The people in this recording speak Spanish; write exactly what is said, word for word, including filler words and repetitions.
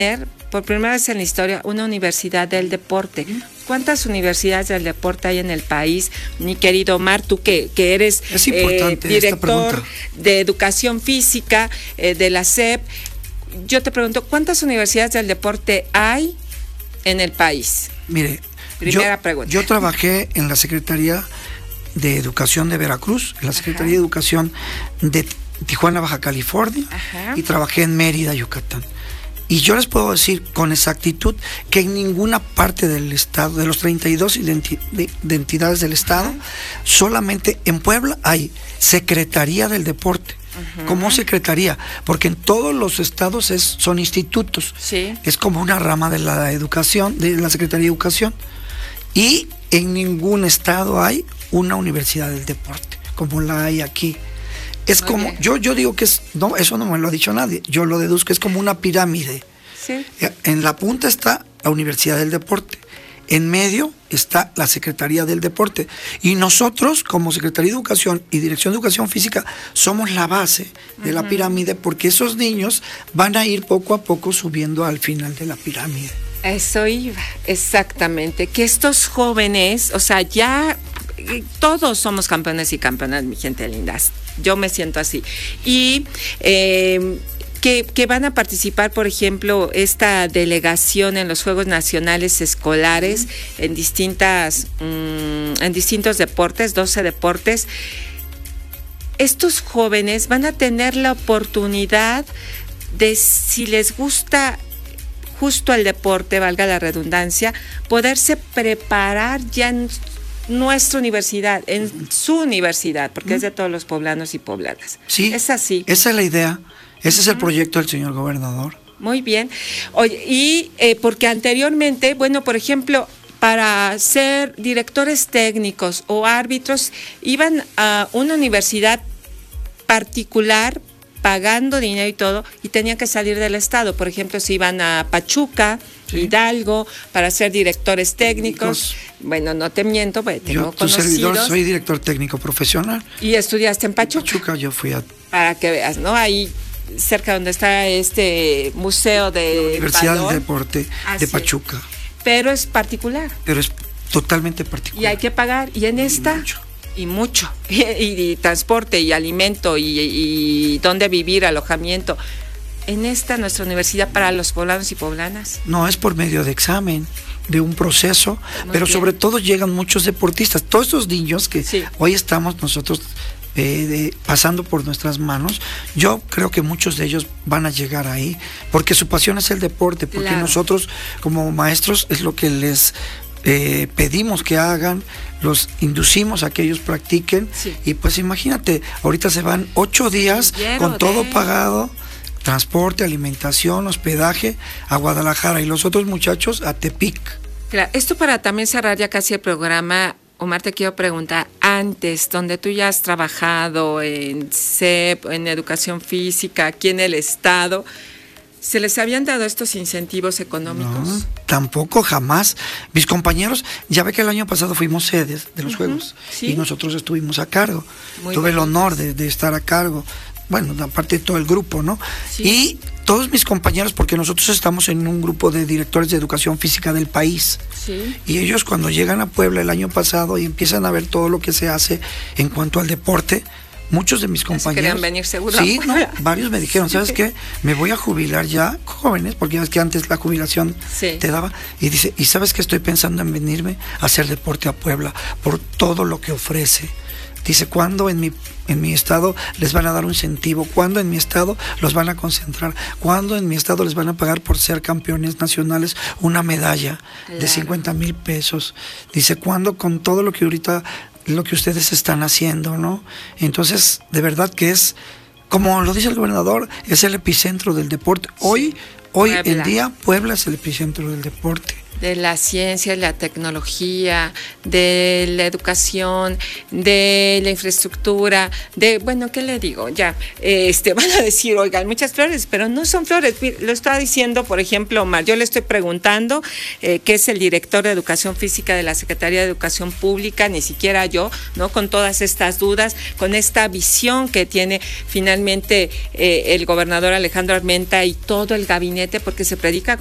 por primera vez en la historia una universidad del deporte. ¿Cuántas universidades del deporte hay en el país? Mi querido Omar, tú que, que eres es eh, director de educación física eh, de la S E P, yo te pregunto, ¿cuántas universidades del deporte hay en el país? Mire, primera yo, pregunta. Yo trabajé en la Secretaría de Educación de Veracruz, en la Secretaría Ajá. de Educación de Tijuana, Baja California, Ajá. y trabajé en Mérida, Yucatán. Y yo les puedo decir con exactitud que en ninguna parte del estado, de los treinta y dos identi- de, de entidades del estado, uh-huh. solamente en Puebla hay Secretaría del Deporte. Uh-huh. ¿Cómo secretaría? Porque en todos los estados es, son institutos. Sí. Es como una rama de la educación, de la Secretaría de Educación. Y en ningún estado hay una universidad del deporte, como la hay aquí. Es Muy como, bien. yo yo digo que es, no, eso no me lo ha dicho nadie, yo lo deduzco, es como una pirámide. Sí. En la punta está la Universidad del Deporte, en medio está la Secretaría del Deporte, y nosotros como Secretaría de Educación y Dirección de Educación Física somos la base de uh-huh. la pirámide, porque esos niños van a ir poco a poco subiendo al final de la pirámide. Eso iba, exactamente, que estos jóvenes, o sea, ya todos somos campeones y campeonas, mi gente linda, yo me siento así, y eh, que, que van a participar, por ejemplo, esta delegación en los Juegos Nacionales Escolares uh-huh. en distintas, um, en distintos deportes, doce deportes. Estos jóvenes van a tener la oportunidad de, si les gusta justo el deporte, valga la redundancia, poderse preparar ya en nuestra universidad, en su universidad, porque uh-huh. es de todos los poblanos y poblanas. Sí, es así. Esa es la idea, ese uh-huh. es el proyecto del señor gobernador. Muy bien. Oye, y eh, porque anteriormente, bueno, por ejemplo, para ser directores técnicos o árbitros, iban a una universidad particular, pagando dinero y todo, y tenían que salir del estado. Por ejemplo, si iban a Pachuca, sí. Hidalgo, para ser directores técnicos. técnicos. Bueno, no te miento, porque tengo yo, tu conocidos. servidor, soy director técnico profesional. ¿Y estudiaste en Pachuca? Pachuca, yo fui a... Para que veas, ¿no? Ahí cerca donde está este museo de la Universidad Valor. del Deporte Así de Pachuca. Es. Pero es particular. Pero es totalmente particular. Y hay que pagar. Y en esta... Mucho. Y mucho, y, y, y transporte, y alimento, y, y dónde vivir, alojamiento. En esta, nuestra universidad para los poblanos y poblanas. No, es por medio de examen, de un proceso, Muy pero bien. sobre todo llegan muchos deportistas. Todos estos niños que sí. hoy estamos nosotros eh, de, pasando por nuestras manos, yo creo que muchos de ellos van a llegar ahí, porque su pasión es el deporte, porque claro. nosotros como maestros es lo que les... Eh, pedimos que hagan, los inducimos a que ellos practiquen sí. y pues imagínate, ahorita se van ocho días con todo de... pagado, transporte, alimentación, hospedaje a Guadalajara y los otros muchachos a Tepic. Claro, esto para también cerrar ya casi el programa, Omar, te quiero preguntar, antes, donde tú ya has trabajado en C E P, en educación física, aquí en el estado, ¿se les habían dado estos incentivos económicos? No, tampoco, jamás. Mis compañeros, ya ve que el año pasado fuimos sedes de los uh-huh, Juegos ¿sí? y nosotros estuvimos a cargo. Muy Tuve bien. el honor de, de estar a cargo, bueno, aparte de todo el grupo, ¿no? Sí. Y todos mis compañeros, porque nosotros estamos en un grupo de directores de educación física del país. Sí. Y ellos cuando llegan a Puebla el año pasado y empiezan a ver todo lo que se hace en cuanto al deporte, muchos de mis compañeros... querían venir seguro. Sí, no, varios me dijeron, ¿sabes sí. qué? Me voy a jubilar ya, jóvenes, porque ya ves que antes la jubilación sí. te daba. Y dice, ¿y sabes qué? Estoy pensando en venirme a hacer deporte a Puebla por todo lo que ofrece. Dice, ¿cuándo en mi, en mi estado les van a dar un incentivo? ¿Cuándo en mi estado los van a concentrar? ¿Cuándo en mi estado les van a pagar por ser campeones nacionales una medalla claro. de cincuenta mil pesos? Dice, ¿cuándo con todo lo que ahorita... lo que ustedes están haciendo, ¿no? Entonces, de verdad que es, como lo dice el gobernador, es el epicentro del deporte. Hoy, hoy en día, Puebla es el epicentro del deporte. de la ciencia, de la tecnología, de la educación, de la infraestructura, de, bueno, ¿qué le digo? Ya, este, van a decir, oigan, muchas flores, pero no son flores. Lo estaba diciendo, por ejemplo, Omar, yo le estoy preguntando, eh, que es el director de Educación Física de la Secretaría de Educación Pública, ni siquiera yo, ¿no? Con todas estas dudas, con esta visión que tiene finalmente eh, el gobernador Alejandro Armenta y todo el gabinete, porque se predica